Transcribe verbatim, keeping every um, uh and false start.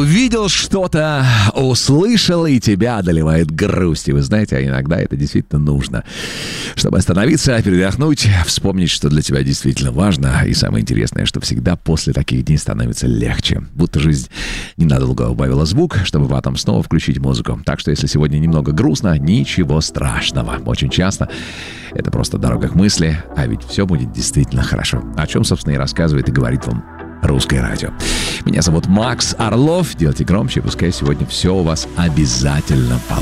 Увидел что-то, услышал, и тебя одолевает грусть. И вы знаете, а иногда это действительно нужно. Чтобы остановиться, передохнуть, вспомнить, что для тебя действительно важно. И самое интересное, что всегда после таких дней становится легче. Будто жизнь ненадолго убавила звук, чтобы потом снова включить музыку. Так что если сегодня немного грустно, ничего страшного. Очень часто это просто дорога к мысли, а ведь все будет действительно хорошо. О чем, собственно, и рассказывает и говорит вам Русское радио. Меня зовут Макс Орлов. Делайте громче, пускай сегодня все у вас обязательно получится.